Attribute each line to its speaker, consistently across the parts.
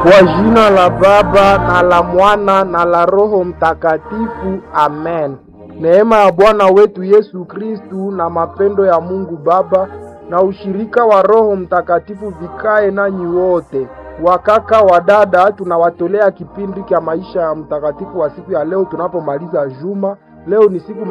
Speaker 1: Kwa jina la Baba na la Mwana na la Roho Mtakatifu, amen. Neema ya Bwana wetu Yesu Kristu na mapendo ya Mungu Baba na ushirika wa Roho Mtakatifu vikae nanyi wote. Wakaka wadada, tunawatolea kipindi cha maisha ya mtakatifu wa siku ya leo tunapomaliza juma. Leo ni siku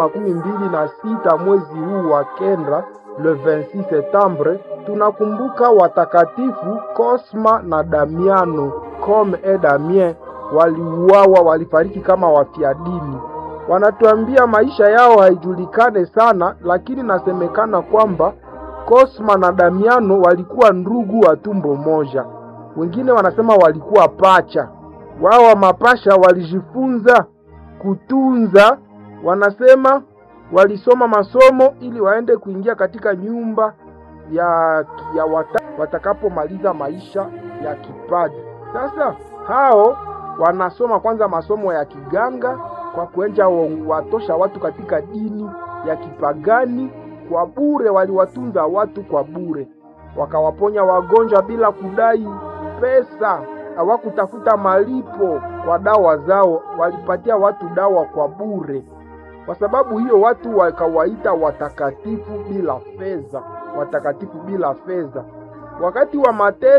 Speaker 1: 26 mwezi huu wa Kenda, le 26 septembre. Tunakumbuka watakatifu Cosma na Damiano. Comme et Damien waliuawa, walifariki kama wafiadini. Wanatuambia maisha yao haijulikane sana, lakini nasemekana kwamba Cosma na Damiano walikuwa ndugu wa tumbo moja. Wengine wanasema walikuwa pacha. Wao wa mapasha walijifunza kutunza, wanasema walisoma masomo ili waende kuingia katika nyumba ya watakapomaliza maisha ya kipadri. Sasa hao wanasoma kwanza masomo ya kiganga kwa kuenja watosha watu katika dini ya kipagani kwa bure. Waliwatunza watu kwa bure, wakawaponya wagonjwa bila kudai pesa. Hawakutafuta malipo kwa dawa zao, walipatia watu dawa kwa bure. Kwa sababu hiyo watu wakawaita watakatifu bila fedha, watakatifu bila fedha. Wakati wa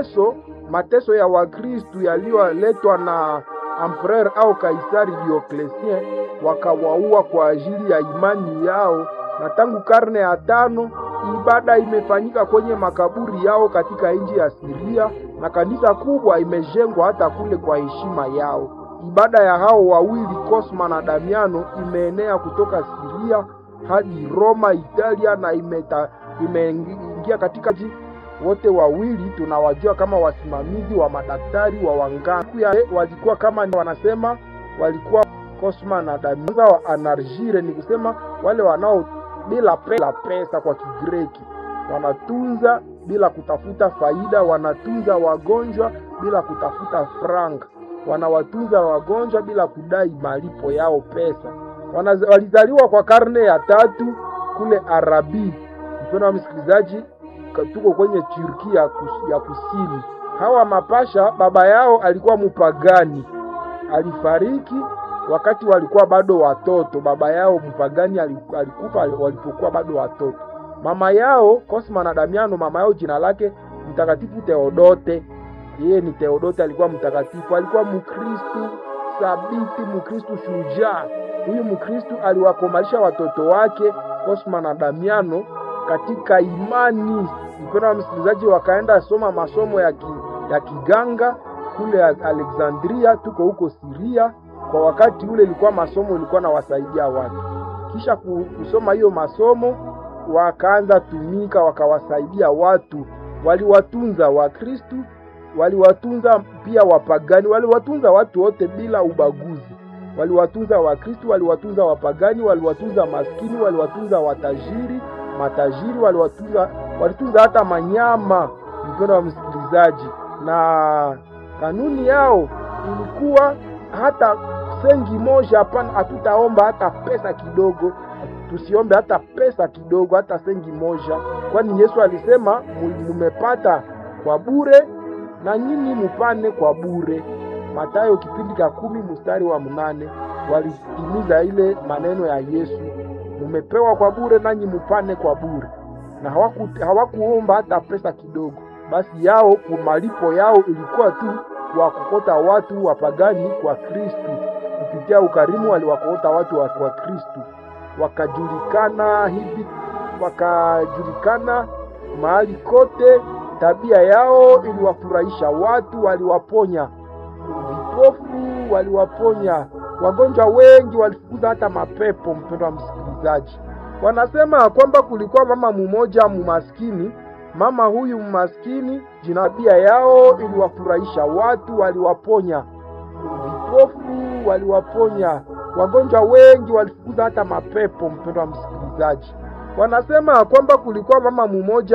Speaker 1: mateso ya Wakristu yaliyoletwa na Empereur au Kaisari Diocletien, wakawaua kwa ajili ya imani yao, na tangu karne ya 5 ibada imefanyika kwenye makaburi yao katika nchi ya Siria, na kanisa kubwa imejengwa hata kule kwa heshima yao. Ibada ya hao wawili Cosma na Damiano imeenea kutoka Siria hadi Roma, Italia, na imeingia katika wote wawili tunawajua kama wasimamizi wa madaktari wa wanganga. Walikuwa kama wanasema walikuwa Cosma na Damiano wa anarjire, ni kusema wale wanao bila pesa kwa Kigreki. Wanatunza bila kutafuta faida, wanatunza wagonjwa bila kutafuta franga. Wanawatunza wagonjwa bila kudai malipo yao pesa. Walizaliwa kwa karne ya 3 kule Arabi. Mpendwa msikilizaji, tuko kwenye Turkia ya kusini. Hawa mapasha, baba yao alikuwa mpagani, alifariki wakati walikuwa bado watoto. Baba yao mpagani alikufa walipokuwa bado watoto. Mama yao Cosma na Damiano, mama yao jina lake Mtakatifu Theodote. Yeye ni Theodote, alikuwa mtakatifu, alikuwa Mkristu sabiti, Mkristu shujaa. Huyu Mkristu aliwakomalisha watoto wake Cosma na Damiano katika imani. Mpendwa msikilizaji, wakaenda soma masomo ya kiganga kule Alexandria, tuko huko Siria. Kwa wakati ule ilikuwa masomo ilikuwa na wasaidia watu. Kisha kusoma hiyo masomo wakaanza tumika, wakawasaidia watu. Waliwatunza Wakristu, waliwatunza pia wapagani, waliwatunza watu wote bila ubaguzi. Waliwatunza Wakristu, waliwatunza wapagani, waliwatunza maskini, waliwatunza matajiri, walitunza hata manyama. Mpendwa wa msikilizaji, na kanuni yao ilikuwa hata sengi moja hapana, hatutaomba hata pesa kidogo. Tusiombe hata pesa kidogo, hata sengi moja, kwani Yesu alisema mumepata kwa bure na nyinyi mupane kwa bure. Mathayo kipindi cha 10 mstari wa 8. Walitimiza ile maneno ya Yesu, mumepewa kwa bure nanyi mupane kwa bure, na hawakuomba hata pesa kidogo. Basi yao malipo yao ilikuwa tu kuwakokota watu wapagani kwa Kristu. Kupitia ukarimu waliwakokota watu wa Kristu, wakajulikana mahali kote. Tabia yao iliwafurahisha watu, waliwaponya vipofu, waliwaponya wagonjwa wengi, walifukuza hata mapepo. Mpendwa msikilizaji, wanasema kwamba kulikuwa mama mmoja mumaskini. Mama huyu mumaskini, tabia yao iliwafurahisha watu, waliwaponya vipofu, waliwaponya wagonjwa wengi, walifukuza hata mapepo. Mpendwa msikilizaji, wanasema kwamba kulikuwa mama mmoja